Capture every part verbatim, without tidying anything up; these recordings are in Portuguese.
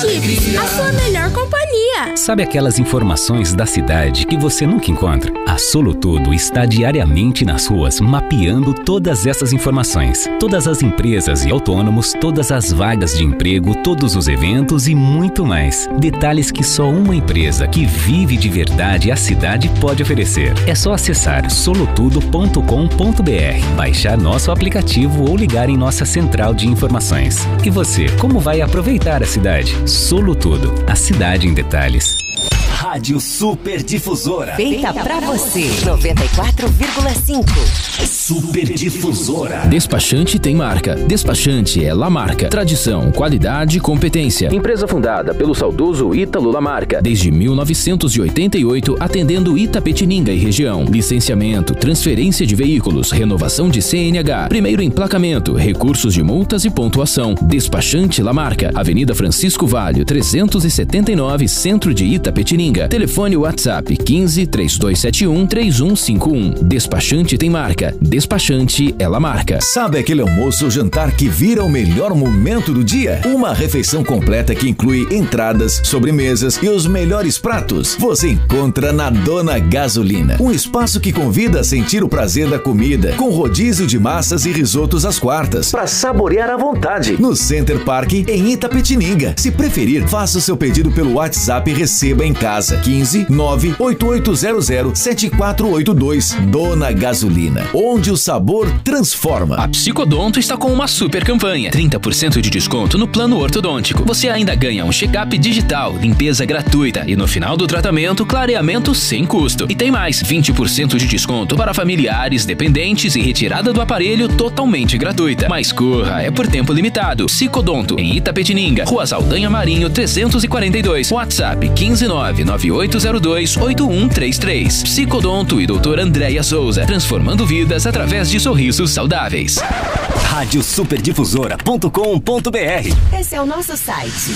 Chips, a sua melhor companhia. Sabe aquelas informações da cidade que você nunca encontra? A Solutudo está diariamente nas ruas mapeando todas essas informações. Todas as empresas e autônomos, todas as vagas de emprego, todos os eventos e muito mais. Detalhes que só uma empresa que vive de verdade a cidade pode oferecer. É só acessar solutudo ponto com ponto br, baixar nosso aplicativo ou ligar em nossa central de informações. E você, como vai aproveitar a cidade? Solutudo, a cidade em detalhes. Rádio Super Difusora. Feita pra você. noventa e quatro vírgula cinco. Super Difusora. Despachante tem marca. Despachante é Lamarca. Tradição, qualidade e competência. Empresa fundada pelo saudoso Ítalo Lamarca. Desde mil novecentos e oitenta e oito, atendendo Itapetininga e região. Licenciamento, transferência de veículos, renovação de C N H, primeiro emplacamento, recursos de multas e pontuação. Despachante Lamarca. Avenida Francisco Valho, trezentos e setenta e nove, Centro de Itapetininga. Telefone WhatsApp quinze, três dois sete um, três um cinco um. Despachante tem marca. Despachante é Lamarca. Sabe aquele almoço ou jantar que vira o melhor momento do dia? Uma refeição completa que inclui entradas, sobremesas e os melhores pratos. Você encontra na Dona Gasolina. Um espaço que convida a sentir o prazer da comida, com rodízio de massas e risotos às quartas, para saborear à vontade. No Center Park, em Itapetininga. Se preferir, faça o seu pedido pelo WhatsApp e receba em casa. quinze, nove oito oito zero zero, sete quatro oito dois. Dona Gasolina, onde o sabor transforma. A Psicodonto está com uma super campanha. trinta por cento de desconto no plano ortodôntico. Você ainda ganha um check-up digital, limpeza gratuita e no final do tratamento, clareamento sem custo. E tem mais, vinte por cento de desconto para familiares, dependentes e retirada do aparelho totalmente gratuita. Mas corra, é por tempo limitado. Psicodonto, em Itapetininga, Rua Saldanha Marinho, trezentos e quarenta e dois. WhatsApp quinze, nove nove oito zero dois, oito um três três. Psicodonto e doutora Andréia Souza, transformando vidas através de sorrisos saudáveis. Rádio Superdifusora ponto com ponto br. Esse é o nosso site.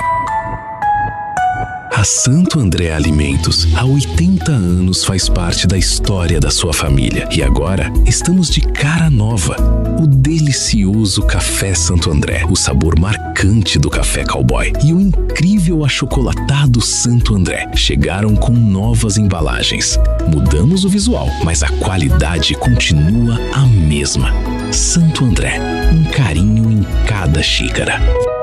A Santo André Alimentos, há oitenta anos, faz parte da história da sua família. E agora, estamos de cara nova. O delicioso Café Santo André, o sabor marcante do café cowboy e o incrível achocolatado Santo André chegaram com novas embalagens. Mudamos o visual, mas a qualidade continua a mesma. Santo André, um carinho em cada xícara.